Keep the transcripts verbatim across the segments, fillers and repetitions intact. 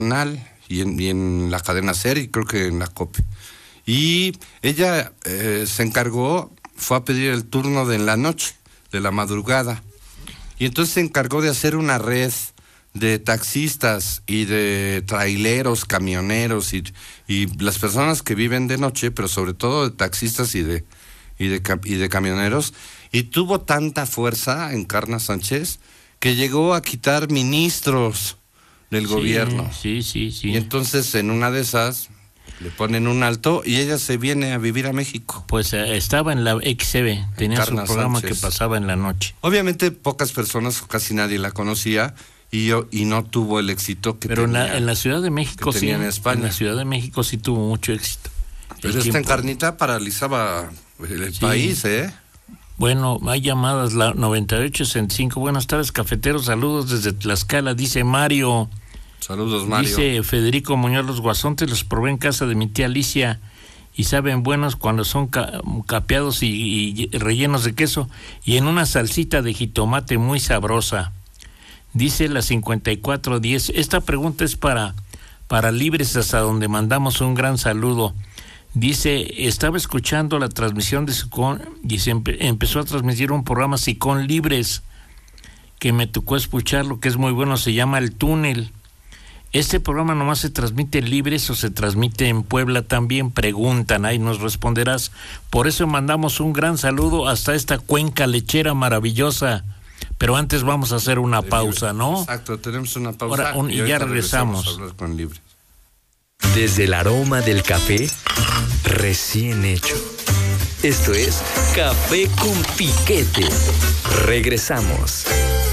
y en, y en la cadena SER y creo que en la COPE. Y ella eh, se encargó, fue a pedir el turno de en la noche, de la madrugada. Y entonces se encargó de hacer una red de taxistas y de traileros, camioneros y, y las personas que viven de noche, pero sobre todo de taxistas y de, y de, y de camioneros. Y tuvo tanta fuerza Encarna Sánchez que llegó a quitar ministros del sí, gobierno. Sí, sí, sí. Y entonces en una de esas le ponen un alto y ella se viene a vivir a México. Pues eh, estaba en la X C B, tenía Encarna su programa Sánchez. Que pasaba en la noche. Obviamente pocas personas, casi nadie la conocía y yo, y no tuvo el éxito que Pero tenía. Pero en, en la Ciudad de México sí, en España. En la Ciudad de México sí tuvo mucho éxito. Pero esta Encarnita paralizaba el sí. país, ¿eh? Bueno, hay llamadas, la noventa y ocho sesenta y cinco. Buenas tardes, cafeteros, saludos desde Tlaxcala, dice Mario. Saludos, Mario. Dice Federico Muñoz, los guasontes los probé en casa de mi tía Alicia y saben buenos cuando son ca- capeados y, y rellenos de queso y en una salsita de jitomate muy sabrosa. Dice la cincuenta y cuatro diez. Esta pregunta es para, para Libres, hasta donde mandamos un gran saludo. Dice, estaba escuchando la transmisión de Sicón y se empe- empezó a transmitir un programa Sicón Libres que me tocó escucharlo, que es muy bueno, se llama El Túnel. ¿Este programa nomás se transmite en Libres o se transmite en Puebla también? Preguntan, ahí nos responderás. Por eso mandamos un gran saludo hasta esta cuenca lechera maravillosa. Pero antes vamos a hacer una pausa, ¿no? Exacto, tenemos una pausa. Ahora, un, y, y ya regresamos. A hablar con Libres. Desde el aroma del café recién hecho. Esto es Café con Piquete. Regresamos.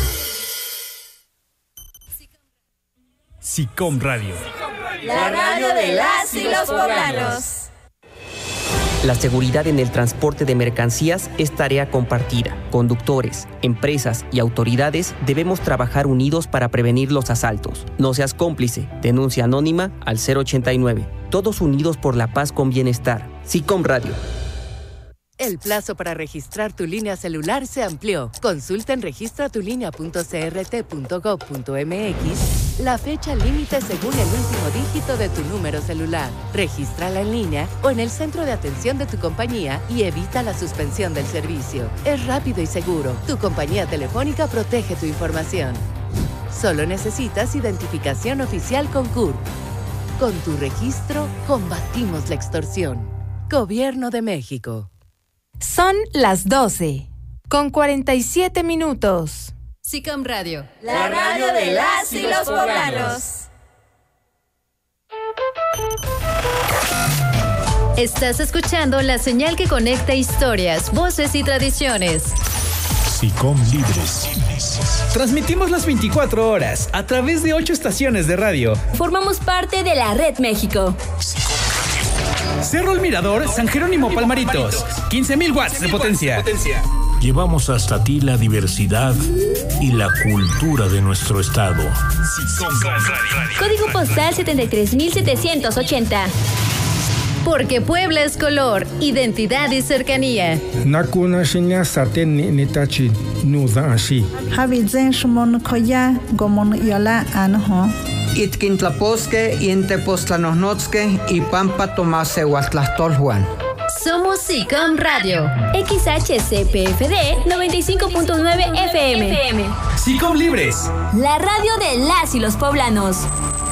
Sicom Radio. La radio de las y los poblanos. La seguridad en el transporte de mercancías es tarea compartida. Conductores, empresas y autoridades debemos trabajar unidos para prevenir los asaltos. No seas cómplice. Denuncia anónima al cero ochenta y nueve. Todos unidos por la paz con bienestar. Sicom Radio. El plazo para registrar tu línea celular se amplió. Consulta en registra tu línea punto c r t punto gov punto m x la fecha límite según el último dígito de tu número celular. Regístrala en línea o en el centro de atención de tu compañía y evita la suspensión del servicio. Es rápido y seguro. Tu compañía telefónica protege tu información. Solo necesitas identificación oficial con C U R P. Con tu registro, combatimos la extorsión. Gobierno de México. Son las doce, con cuarenta y siete minutos. Sicom Radio, la radio de las y los poblanos. Estás escuchando la señal que conecta historias, voces y tradiciones. Sicom Libres. Transmitimos las veinticuatro horas a través de ocho estaciones de radio. Formamos parte de la Red México. Cerro El Mirador, San Jerónimo Palmaritos. quince mil watts de potencia. Llevamos hasta ti la diversidad y la cultura de nuestro estado. Código postal setenta y tres mil setecientos ochenta. Porque Puebla es color, identidad y cercanía. Nakuna shinya saten ni nitachi nuza ashi. Habizen shmon koya gomon yola anho. Itkintlaposque, Intepostlanosnotzque y Pampa Tomase Huatlastolhuan. Somos Sicom Radio, X H C P F D noventa y cinco punto nueve F M. Sicom Libres, la radio de las y los poblanos.